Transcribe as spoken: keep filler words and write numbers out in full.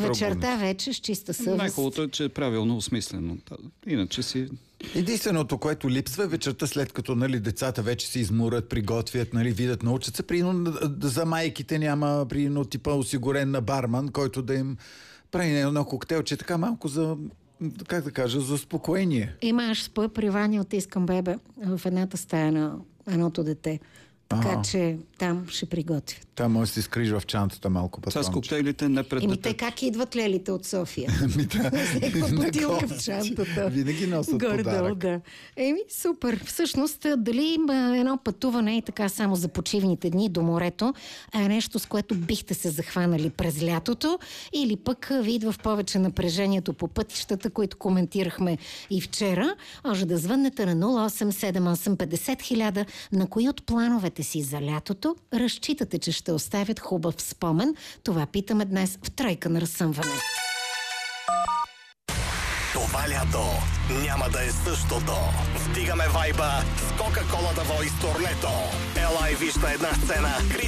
вечерта вече с чиста съвест. Най-хубавото е, че е правилно осмислено. Иначе си... Единственото, което липсва е вечерта, след като, нали, децата вече се измурат, приготвят, нали, видят, научат се. Прино, за майките няма прино типа осигурен на барман, който да им прави едно коктейлче, така малко за, как да кажа, за успокоение. Имаш спа при Ваня от Искам бебе в едната стая на едното дете. Така ага. че там ще приготвят. Там може да си скриж в чантата малко патронче. С коктейлите не пред Еми те как идват лелите от София? Ами да. Всека бутилка в чантата. Винаги носят Горе подарък. долу, да. Еми, супер. Всъщност, дали има едно пътуване и така само за почивните дни до морето, е нещо, с което бихте се захванали през лятото, или пък ви идва в повече напрежението по пътищата, които коментирахме и вчера, може да звъннете на нула осем седем осем петдесет хиляда, на кои от плановете си за лятото разчитате, че ще оставят хубав спомен. Това питаме днес в Тройка на разсъмване. Това лято няма да е същото. Вдигаме вайба с Кока-Кола да Voice турнето. Ела и виж на една сцена